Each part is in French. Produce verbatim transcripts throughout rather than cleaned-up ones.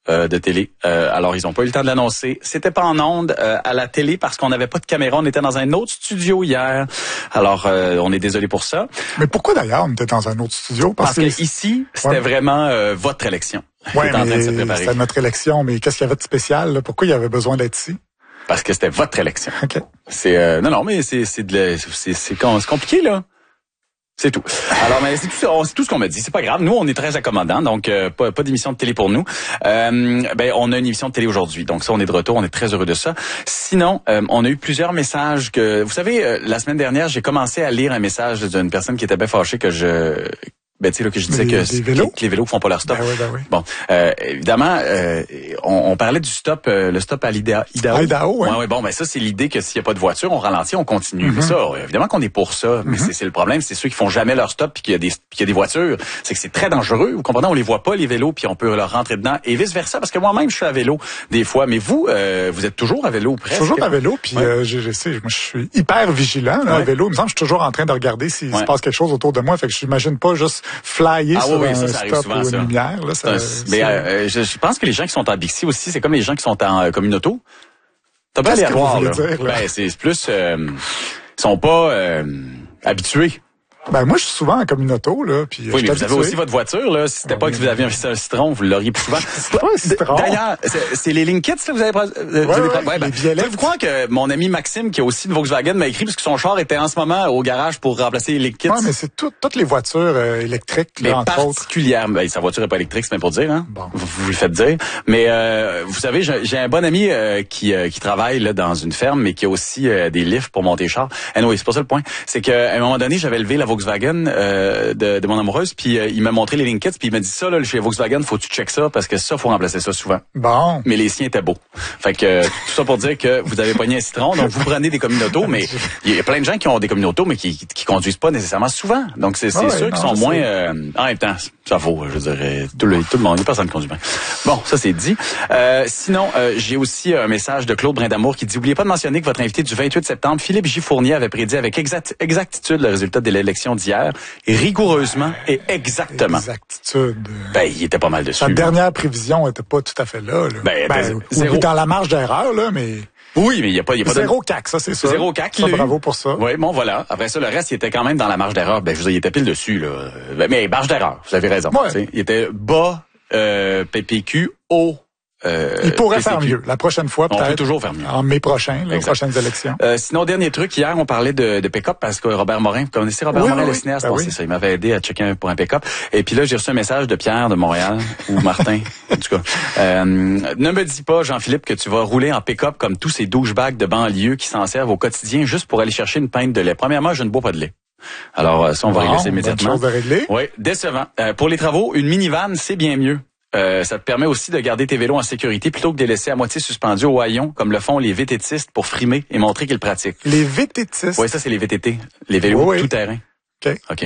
euh, de télé. Euh, alors, ils ont pas eu le temps de l'annoncer. C'était pas en ondes euh, à la télé parce qu'on n'avait pas de caméra. On était dans un autre studio hier. Alors, euh, on est désolé pour ça. Mais pourquoi d'ailleurs on était dans un autre studio? Parce, parce que, que ici, c'était ouais. vraiment euh, votre élection. Oui, mais c'était notre élection. Mais qu'est-ce qu'il y avait de spécial? Là? Pourquoi il y avait besoin d'être ici? Parce que c'était votre élection. OK. C'est euh, non, non, mais c'est c'est de la, c'est c'est compliqué là. C'est tout. Alors, mais c'est tout, c'est tout ce qu'on m'a dit. C'est pas grave. Nous, on est très accommodants, donc euh, pas, pas d'émission de télé pour nous. Euh, ben, on a une émission de télé aujourd'hui, donc ça, on est de retour. On est très heureux de ça. Sinon, euh, on a eu plusieurs messages que, vous savez, euh, la semaine dernière, j'ai commencé à lire un message d'une personne qui était bien fâchée que je ben tu sais là que je disais des, que, des vélos? que les vélos font pas leur stop. Ben oui, ben oui. Bon, euh, évidemment, euh, on, on parlait du stop, euh, le stop à l'Idaho. Idaho, Idaho ouais. ouais. Ouais, bon, ben ça c'est l'idée que s'il y a pas de voiture, on ralentit, on continue. Mm-hmm. Mais ça, évidemment qu'on est pour ça, mm-hmm. mais c'est, c'est le problème, c'est ceux qui font jamais leur stop puis qu'il y a des puis qu'il y a des voitures, c'est que c'est très dangereux. Vous comprenez, on les voit pas les vélos puis on peut leur rentrer dedans et vice versa parce que moi-même je suis à vélo des fois, mais vous, euh, vous êtes toujours à vélo presque. Toujours à vélo puis ouais. euh, je, je sais, moi je suis hyper vigilant là, ouais. à vélo. Il me semble que je suis toujours en train de regarder s'il ouais. se passe quelque chose autour de moi, fait que je m'imagine pas juste flyer. Ah, sur oui, un ça, ça arrive stop souvent, ou ça. une lumière. Là, ça, mais euh, je, je pense que les gens qui sont en Bixi aussi, c'est comme les gens qui sont en euh, communauté. T'as pas à les revoir, là. Dire, là? Ben, c'est plus... Euh, ils sont pas euh, habitués. Ben moi je suis souvent en communauto là puis oui, mais vous avez aussi votre voiture là, si c'était oui, pas que vous aviez un citron, vous l'auriez plus souvent. C'est pas un citron. D'ailleurs, c'est, c'est les Linkits là vous avez vous ouais, avez ouais, ouais, ben, vous croire que mon ami Maxime qui a aussi une Volkswagen m'a écrit parce que son char était en ce moment au garage pour remplacer les Linkits. Ouais, mais c'est tout, toutes les voitures euh, électriques là, mais entre particulièrement ben, sa voiture est pas électrique, c'est même pour dire hein. Bon. Vous, vous le faites dire. Mais euh, vous savez, j'ai, j'ai un bon ami euh, qui euh, qui travaille là dans une ferme mais qui a aussi euh, des lifts pour monter char. Anyway, c'est pas ça le point, c'est qu'à un moment donné, j'avais levé la Volkswagen euh, De, de mon amoureuse, puis euh, il m'a montré les Linkits, puis il m'a dit ça là, chez Volkswagen, faut que tu checkes ça parce que ça faut remplacer ça souvent. Bon. Mais les siens étaient beaux. Fait que euh, tout ça pour dire que vous avez pogné un citron, donc vous prenez des communautos, mais il y a plein de gens qui ont des communautos mais qui, qui, qui conduisent pas nécessairement souvent. Donc c'est, c'est ah sûr ouais, qu'ils sont moins euh, en même temps, ça vaut, je dirais tout le tout le monde, il y a personne qui conduit bien. Bon, ça c'est dit. Euh, sinon, euh, j'ai aussi un message de Claude Brindamour qui dit oubliez pas de mentionner que votre invité du vingt-huit septembre, Philippe J. Fournier, avait prédit avec exact, exactitude le résultat de l'élection d'hier. Rigoureusement et exactement. Exactitude. Ben, il était pas mal dessus. Sa dernière prévision était pas tout à fait là. là. Ben, ben zéro. Oui, dans la marge d'erreur, là, mais... Oui, mais il y a pas, il y a pas zéro C A C, ça, c'est ça. Zéro C A C. Ça, bravo pour ça. Oui, bon, voilà. Après ça, le reste, il était quand même dans la marge d'erreur. Ben, je vous dis, il était pile dessus, là. Mais marge d'erreur, vous avez raison. Ouais. Il était bas, euh, P P Q, haut, Euh, il pourrait P C Q. Faire mieux. La prochaine fois, peut-être. On peut toujours faire mieux. En mai prochain, les prochaines élections. Euh, sinon, dernier truc, hier, on parlait de, de pick-up parce que Robert Morin, vous connaissez Robert oui, Morin, oui, le cinéaste? ben bon, oui. C'est ça, il m'avait aidé à checker pour un pick-up. Et puis là, j'ai reçu un message de Pierre de Montréal, ou Martin, en tout cas. Euh, ne me dis pas, Jean-Philippe, que tu vas rouler en pick-up comme tous ces douchebags de banlieue qui s'en servent au quotidien juste pour aller chercher une pinte de lait. Premièrement, je ne bois pas de lait. Alors, ça, on va bon, régler ça immédiatement. Bonne chose de régler. Oui, décevant. Euh, pour les travaux, une minivan, c'est bien mieux. Euh, ça te permet aussi de garder tes vélos en sécurité plutôt que de les laisser à moitié suspendus au haillon, comme le font les V T Tistes pour frimer et montrer qu'ils pratiquent. Les V T Tistes? Oui, ça, c'est les V T T. Les vélos oui, oui. tout terrain. OK. OK.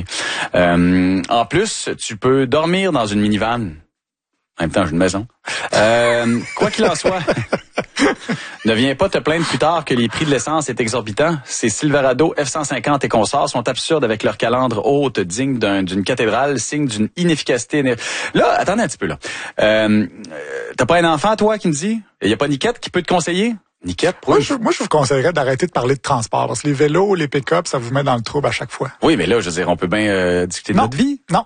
Euh, en plus, tu peux dormir dans une minivan. En même temps, j'ai une maison. Euh, quoi qu'il en soit, ne viens pas te plaindre plus tard que les prix de l'essence est exorbitant. Ces Silverado F cent cinquante et consorts sont absurdes avec leur calandre haute, digne d'un, d'une cathédrale, signe d'une inefficacité. Là, attendez un petit peu, là. Euh, t'as pas un enfant, toi, qui me dit? Il y a pas Niquette qui peut te conseiller? Niquette, moi, je, moi, je vous conseillerais d'arrêter de parler de transport, parce que les vélos, les pick-up, ça vous met dans le trouble à chaque fois. Oui, mais là, je veux dire, on peut bien euh, discuter de non. notre vie. Non.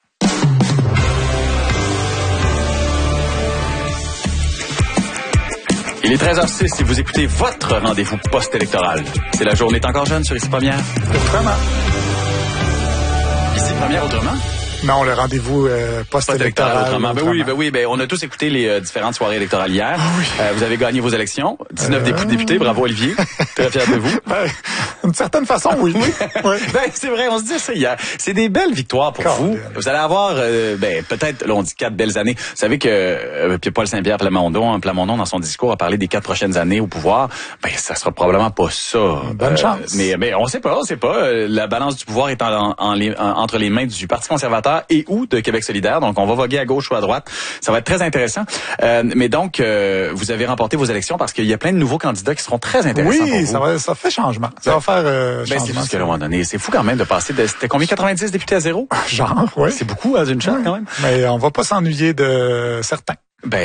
Il est treize heures six et vous écoutez votre rendez-vous post-électoral. C'est la journée est encore jeune sur Ici Première. Autrement. Ici Première autrement? Non, le rendez-vous euh, post-électoral. Post-électoral autrement. Ben oui, ben oui, ben on a tous écouté les euh, différentes soirées électorales hier. Ah oui. Euh, vous avez gagné vos élections. dix-neuf euh... députés, bravo Olivier. Très fier de vous. Ben, d'une certaine façon, oui. oui. Ben c'est vrai, on se dit ça hier. C'est des belles victoires pour God vous. God. Vous allez avoir, euh, ben peut-être, là on dit quatre belles années. Vous savez que euh, Pierre-Paul Saint-Pierre Plamondon, Plamondon, dans son discours, a parlé des quatre prochaines années au pouvoir. Ben ça sera probablement pas ça. Bonne euh, chance. Mais mais on sait pas, on sait pas. La balance du pouvoir est en, en, en, en, entre les mains du Parti conservateur et ou de Québec solidaire. Donc, on va voguer à gauche ou à droite. Ça va être très intéressant. Euh, mais donc, euh, vous avez remporté vos élections parce qu'il y a plein de nouveaux candidats qui seront très intéressants oui, pour vous. ça va, ça fait changement. Ça va faire euh, ben, changement. C'est juste qu'à un moment donné, c'est fou quand même de passer de... C'était combien, quatre-vingt-dix députés à zéro? Genre, oui. C'est beaucoup à une charte oui. quand même. Mais on va pas s'ennuyer de certains.